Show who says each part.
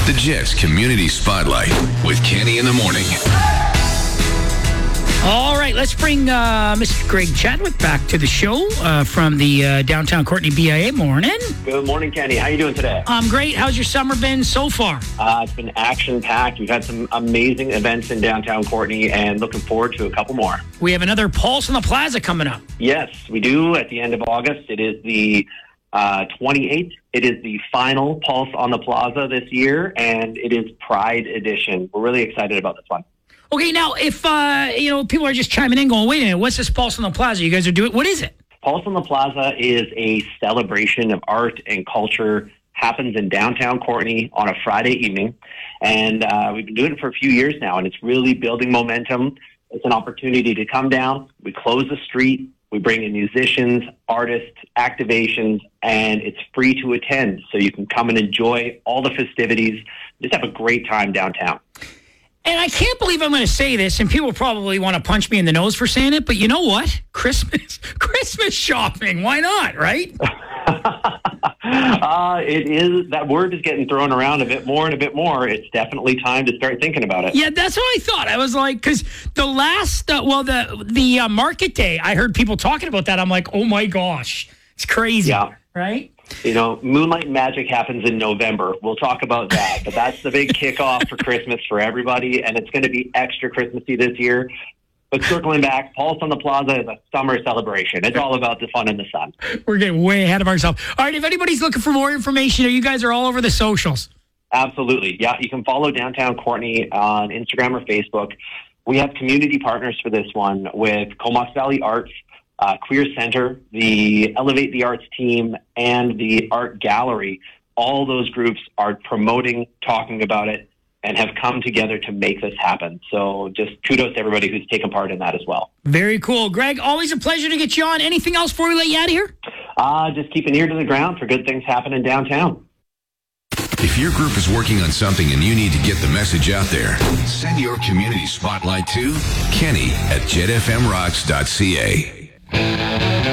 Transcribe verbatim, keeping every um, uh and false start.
Speaker 1: The Jets Community Spotlight with Kenny in the morning.
Speaker 2: All right, let's bring uh, Mister Greg Chadwick back to the show uh, from the uh, downtown Courtney B I A. Morning.
Speaker 3: Good morning, Kenny. How you doing today?
Speaker 2: I'm great. How's your summer been so far?
Speaker 3: Uh, it's been action-packed. We've had some amazing events in downtown Courtney and looking forward to a couple more.
Speaker 2: We have another Pulse on the Plaza coming up.
Speaker 3: Yes, we do at the end of August. It is the uh, twenty-eighth. It is the final Pulse on the Plaza this year, and it is Pride Edition. We're really excited about this one.
Speaker 2: Okay, now, if, uh, you know, people are just chiming in going, wait a minute, what's this Pulse on the Plaza you guys are doing? What is it?
Speaker 3: Pulse on the Plaza is a celebration of art and culture. Happens in downtown Courtney on a Friday evening. And uh, we've been doing it for a few years now, and it's really building momentum. It's an opportunity to come down. We close the street. We bring in musicians, artists, activations, and it's free to attend. So you can come and enjoy all the festivities. Just have a great time downtown.
Speaker 2: And I can't believe I'm going to say this, and people probably want to punch me in the nose for saying it, but you know what? Christmas Christmas shopping. Why not, right?
Speaker 3: uh, it is. That word is getting thrown around a bit more and a bit more. It's definitely time to start thinking about it.
Speaker 2: Yeah, that's what I thought. I was like, because the last, uh, well, the, the uh, market day, I heard people talking about that. I'm like, oh my gosh, it's crazy.
Speaker 3: Yeah.
Speaker 2: Right?
Speaker 3: You know, Moonlight Magic happens in November. We'll talk about that. But that's the big kickoff for Christmas for everybody, and it's going to be extra Christmassy this year. But circling back, Pulse on the Plaza is a summer celebration. It's all about the fun in the sun.
Speaker 2: We're getting way ahead of ourselves. All right, if anybody's looking for more information, you guys are all over the socials.
Speaker 3: Absolutely. Yeah, you can follow Downtown Courtney on Instagram or Facebook. We have community partners for this one with Comox Valley Arts, Uh, Queer Center, the Elevate the Arts team, and the Art Gallery. All those groups are promoting, talking about it, and have come together to make this happen. So just kudos to everybody who's taken part in that as well.
Speaker 2: Very cool. Greg, always a pleasure to get you on. Anything else before we let you out of here?
Speaker 3: Uh, just keep an ear to the ground for good things happening downtown.
Speaker 1: If your group is working on something and you need to get the message out there, send your community spotlight to Kenny at jet f m rocks dot c a.